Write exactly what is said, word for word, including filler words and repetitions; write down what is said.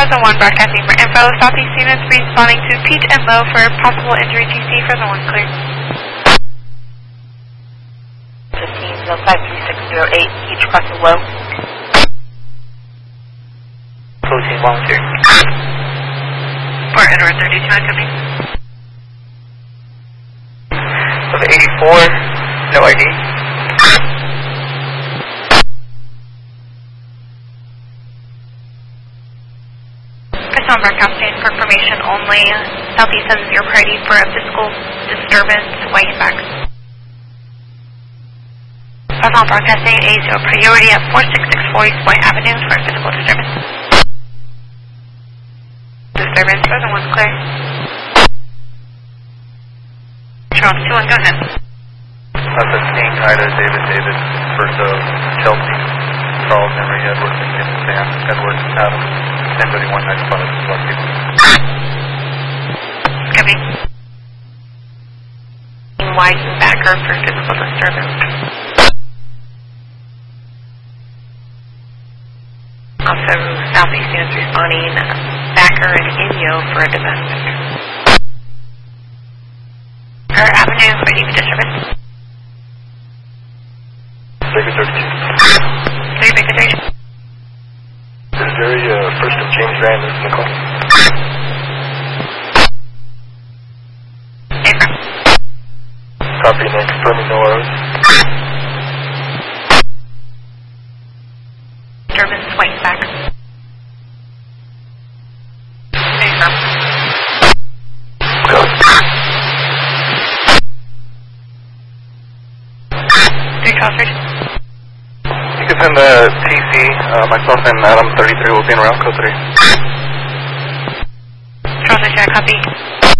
Fresno one broadcasting for info. Southeast units responding to Pete and Low for possible injury T C. Fresno one clear. fifteen oh five three six oh eight, each crossing low. Closing one clear. For Edward thirty-two, coming. So the eighty-four, no I D. Fresno broadcasting for information only. Southeast says your priority for a physical disturbance, way back. Fresno broadcasting A zero priority at four six six four East White Avenue for physical disturbance. Disturbance, Fresno one clear. Charles two one, go ahead. That's a King, Ida, David, David, first of Chelsea, Charles, Henry, Edward, Lincoln, Sam, Edward, Adam, ten thirty-one ninety-five, twelve people. Copy. White and Backer for physical disturbance. Also, Southeast units responding, Backer and Inyo for a domestic. Per Avenue, ready for disturbance. Baker thirty-two. Three Baker thirty. This is very uh, first of James Rand, this is Nicole. Affirm. Copy and then confirming no errors. Disturbance, White and Backer. Affirm. Three Charles. You can send the T C, uh, myself and Adam thirty-three will be in around code three. Charles, I copy.